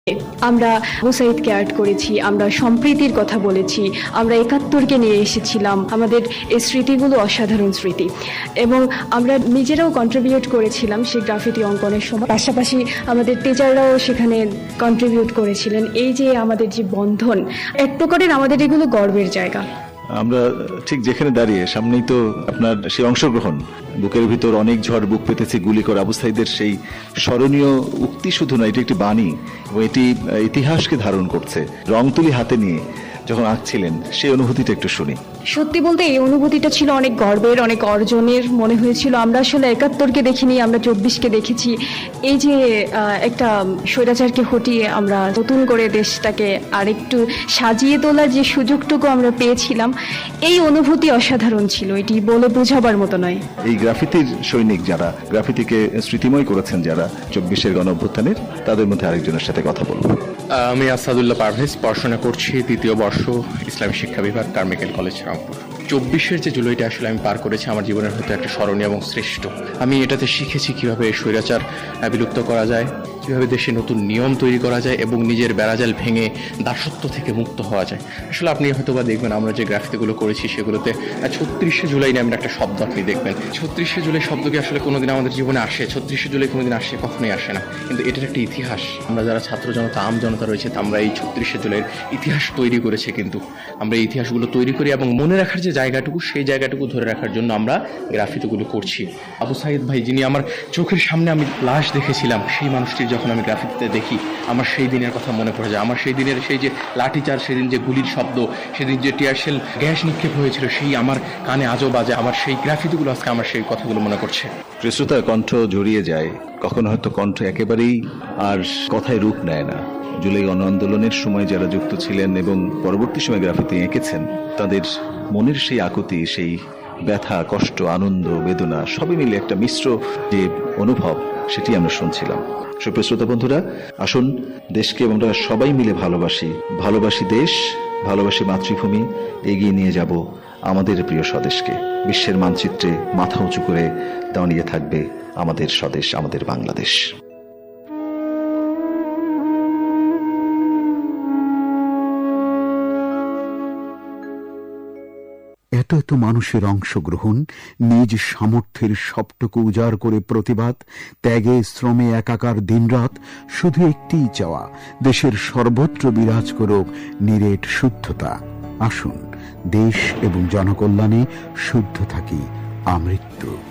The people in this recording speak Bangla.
আমরা আবু সাইদকে অ্যাড করেছি, আমরা সম্প্রীতির কথা বলেছি, আমরা ৭১কে নিয়ে এসেছিলাম। আমাদের এই স্মৃতিগুলো অসাধারণ স্মৃতি এবং আমরা নিজেরাও কন্ট্রিবিউট করেছিলাম সেই গ্রাফিটি অঙ্কনের সময়। পাশাপাশি আমাদের টিচাররাও সেখানে কন্ট্রিবিউট করেছিলেন। এই যে আমাদের যে বন্ধন, এক প্রকারের আমাদের এগুলো গর্বের জায়গা। আমরা ঠিক যেখানে দাঁড়িয়ে, সামনেই তো আপনার সেই অংশগ্রহণ, বুকের ভিতর অনেক ঝড় বুক পেতেছে গুলি করে আবু সাইদের সেই স্মরণীয় উক্তি শুধু নয়, এটি একটি বাণী এবং এটি ইতিহাসকে ধারণ করছে। রং তুলি হাতে নিয়ে যখন আঁকছিলেন সেই অনুভূতিটা একটু শুনি। সত্যি বলতে এই অনুভূতিটা ছিল অনেক গর্বের, অনেক অর্জনের। মনে হয়েছিল আমরা আসলে ৭১কে দেখিনি, আমরা ২৪কে দেখেছি। এই যে একটা স্বৈরাচারকে হটিয়ে আমরা নতুন করে দেশটাকে আরেকটু সাজিয়ে তোলার যে সুযোগটুকু আমরা পেয়েছিলাম, এই অনুভূতি অসাধারণ ছিল। এটি বলে বোঝাবার মতো নয়। এই গ্রাফিতির সৈনিক যারা, গ্রাফিতিকে স্মৃতিময় করেছেন যারা ২৪-এর গণ অভ্যুত্থানের, তাদের মধ্যে আরেকজনের সাথে কথা বলবো। আমি আসাদুল্লাহ পারভেজ, পড়াশোনা করছি ৩য় বর্ষ, ইসলামী শিক্ষা বিভাগ, কারমিকেল কলেজ, রংপুর। ২৪-এর যে জুলাইটা আসলে আমি পার করেছি আমার জীবনের হয়তো একটা স্মরণীয় এবং শ্রেষ্ঠ। আমি এটাতে শিখেছি কিভাবে স্বৈরাচার বিলুপ্ত করা যায়, কিভাবে দেশে নতুন নিয়ম তৈরি করা যায় এবং নিজের বেড়াজাল ভেঙে দাসত্ব থেকে মুক্ত হওয়া যায়। আসলে আপনি হয়তো বা দেখবেন আমরা যে গ্রাফিতিগুলো করেছি সেগুলোতে ৩৬শে জুলাই নামের একটা শব্দ আপনি দেখবেন। ৩৬শে জুলাই শব্দকে আসলে কোনোদিন আমাদের জীবনে আসে? ৩৬শে জুলাই কোনোদিন আসে? কখনোই আসে না। কিন্তু এটার একটা ইতিহাস। আমরা যারা ছাত্র জনতা, আম জনতা রয়েছে, আমরা এই ৩৬শে জুলাইয়ের ইতিহাস তৈরি করেছি। কিন্তু আমরা এই ইতিহাসগুলো তৈরি করি এবং মনে রাখার যে জায়গাটুকু, সেই জায়গাটুকু ধরে রাখার জন্য আমরা গ্রাফিতিগুলো করছি। আবু সাইদ ভাই, যিনি আমার চোখের সামনে আমি লাশ দেখেছিলাম, সেই মানুষটির যখন আমি গ্রাফিতিতে দেখি, আমার সেই দিনের কথা মনে পড়ে যায়। আমার সেই দিনের সেই যে লাঠিচার্জ, সেদিন যে গুলির শব্দ, সেদিন যে টিয়ারশেল গ্যাস নিক্ষেপ হয়েছিল, সেই আমার কানে আজও বাজে। আমার সেই গ্রাফিতিগুলো আজকে আমার সেই কথাগুলো মনে করছে। শ্রোতা কণ্ঠ জড়িয়ে যায়, কখনো হয়তো কণ্ঠ একেবারেই আর কথায় রূপ নেয় না। জুলাই গণ আন্দোলনের সময় যারা যুক্ত ছিলেন এবং পরবর্তী সময় গ্রাফিতি এঁকেছেন, তাদের মনের সেই আকুতি, সেই ব্যথা, কষ্ট, আনন্দ, বেদনা সবই মিলে একটা মিশ্র যে অনুভব, সেটি আমরা শুনছিলাম। সুপ্রিয় শ্রোতা বন্ধুরা, আসুন দেশকে আমরা সবাই মিলে ভালোবাসি, ভালোবাসি দেশ, ভালোবাসি মাতৃভূমি, এগিয়ে নিয়ে যাব আমাদের প্রিয় স্বদেশকে। বিশ্বের মানচিত্রে মাথা উঁচু করে দাঁড়িয়ে থাকবে আমাদের স্বদেশ, আমাদের বাংলাদেশ। এত এত মানুষের অংশগ্রহণ, নিজ সামর্থ্যের সবটুকু উজাড় করে প্রতিবাদ, ত্যাগে শ্রমে একাকার দিনরাত, শুধু একটিই চাওয়া, দেশের সর্বত্র বিরাজ করুক নিরেট শুদ্ধতা। আসুন দেশ এবং জনকল্যাণে শুদ্ধ থাকি আমৃত্যু।